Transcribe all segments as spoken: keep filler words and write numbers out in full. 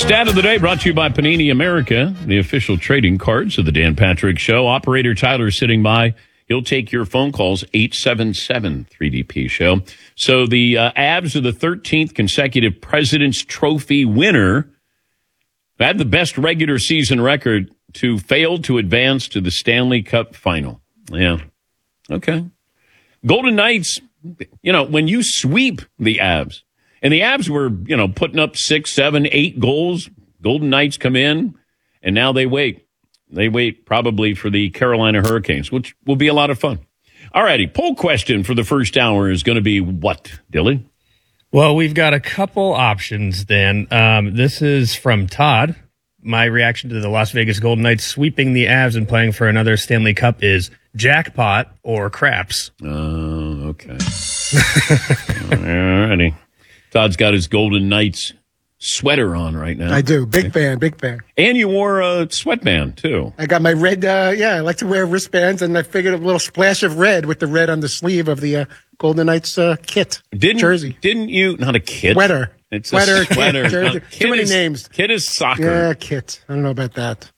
Stat of the day brought to you by Panini America, the official trading cards of the Dan Patrick Show. Operator Tyler sitting by. He'll take your phone calls, eight seven seven three D P show. So the uh, Avs are the thirteenth consecutive President's Trophy winner. Had the best regular season record to fail to advance to the Stanley Cup final. Yeah. Okay. Golden Knights, you know, when you sweep the Avs, and the Avs were, you know, putting up six, seven, eight goals, Golden Knights come in, and now they wait. They wait probably for the Carolina Hurricanes, which will be a lot of fun. All righty. Poll question for the first hour is going to be what, Dylan? Well, we've got a couple options then. Um, this is from Todd. My reaction to the Las Vegas Golden Knights sweeping the Avs and playing for another Stanley Cup is jackpot or craps. Oh, uh, okay. All righty. Todd's got his Golden Knights sweater on right now. I do. Big fan, big fan. And you wore a sweatband, too. I got my red, uh, yeah, I like to wear wristbands, and I figured a little splash of red with the red on the sleeve of the uh, Golden Knights uh, kit didn't, jersey. Didn't you? Not a kit. Sweater. It's sweater, a sweater. Kit, jersey. No, Too many is, names. Kit is soccer. Yeah, kit. I don't know about that.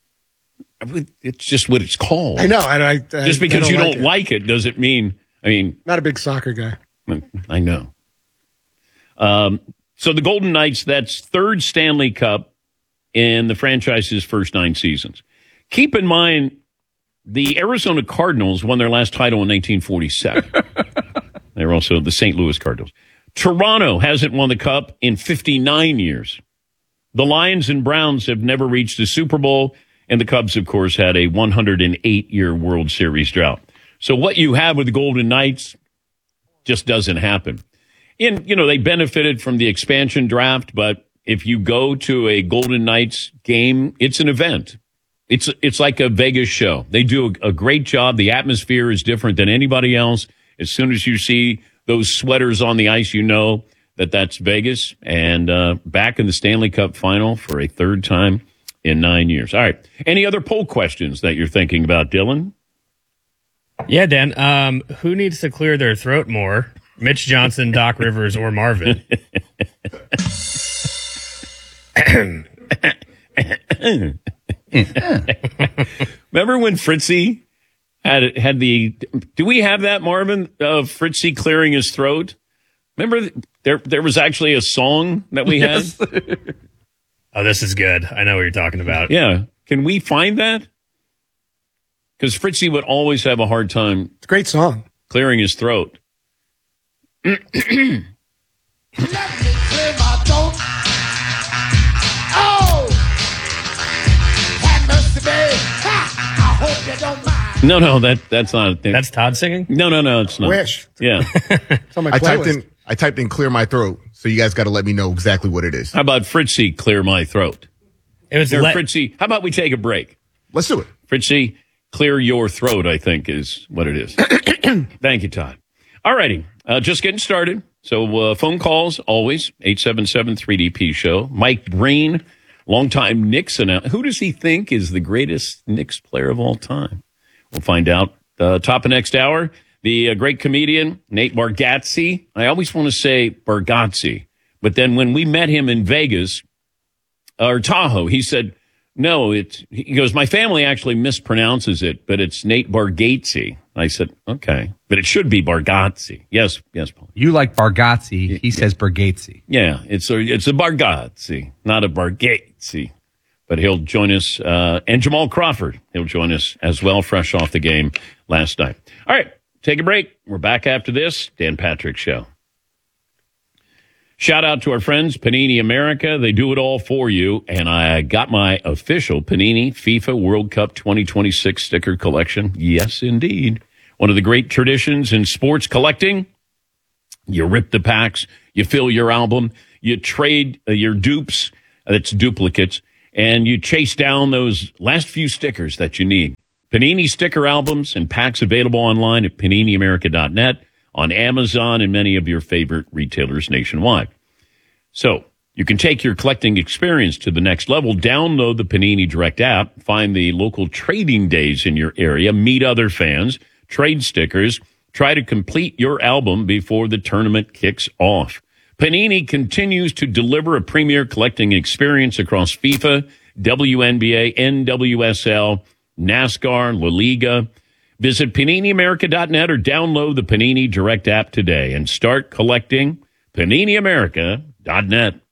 It's just what it's called. I know. I, I, just because I don't you like don't it. like it doesn't mean, I mean. Not a big soccer guy. I know. Um, so the Golden Knights, that's third Stanley Cup in the franchise's first nine seasons. Keep in mind, the Arizona Cardinals won their last title in nineteen forty-seven. They were also the Saint Louis Cardinals. Toronto hasn't won the Cup in fifty-nine years. The Lions and Browns have never reached the Super Bowl, and the Cubs, of course, had a one hundred eight year World Series drought. So what you have with the Golden Knights just doesn't happen. And, you know, they benefited from the expansion draft, but if you go to a Golden Knights game, it's an event. It's it's like a Vegas show. They do a, a great job. The atmosphere is different than anybody else. As soon as you see those sweaters on the ice, you know that that's Vegas. And uh, back in the Stanley Cup final for a third time in nine years. All right. Any other poll questions that you're thinking about, Dylan? Yeah, Dan. Um, who needs to clear their throat more? Mitch Johnson, Doc Rivers, or Marvin? Remember when Fritzy had had the? Do we have that, Marvin, of Fritzy clearing his throat? Remember there there was actually a song that we had. Yes. Oh, this is good. I know what you're talking about. Yeah, can we find that? Because Fritzy would always have a hard time. It's a great song. Clearing his throat. Let me clear my throat. Oh, have mercy, babe. Ha! I hope you don't mind. No, no, that that's not. That's Todd singing? No, no, no, it's not. Wish. Yeah. It's on my I typed playlist. in I typed in clear my throat, so you guys got to let me know exactly what it is. How about Fritzy clear my throat? It was Or let- Fritzy. How about we take a break? Let's do it. Fritzy, clear your throat, I think is what it is. Thank you, Todd. All righty. Uh, just getting started. So uh, phone calls, always, eight seven seven three D P show. Mike Breen, longtime Knicks announcer. Who does he think is the greatest Knicks player of all time? We'll find out. Uh, top of next hour, the uh, great comedian, Nate Bargatze. I always want to say Bargatze. But then when we met him in Vegas, or Tahoe, he said, no, it's, he goes, my family actually mispronounces it, but it's Nate Bargatze. I said, okay, but it should be Bargatze. Yes, yes, Paul. You like Bargatze. He says Bargatze. Yeah, it's a, it's a Bargatze, not a Bargatze. But he'll join us, uh, and Jamal Crawford, he'll join us as well, fresh off the game last night. All right, take a break. We're back after this. Dan Patrick Show. Shout out to our friends, Panini America. They do it all for you. And I got my official Panini FIFA World Cup twenty twenty-six sticker collection. Yes, indeed. One of the great traditions in sports collecting. You rip the packs, you fill your album, you trade uh, your dupes, that's duplicates, and you chase down those last few stickers that you need. Panini sticker albums and packs available online at panini america dot net, on Amazon, and many of your favorite retailers nationwide. So you can take your collecting experience to the next level. Download the Panini Direct app, find the local trading days in your area, meet other fans, trade stickers, try to complete your album before the tournament kicks off. Panini continues to deliver a premier collecting experience across FIFA, W N B A, N W S L, NASCAR, La Liga. Visit Panini America dot net or download the Panini Direct app today and start collecting Panini America dot net.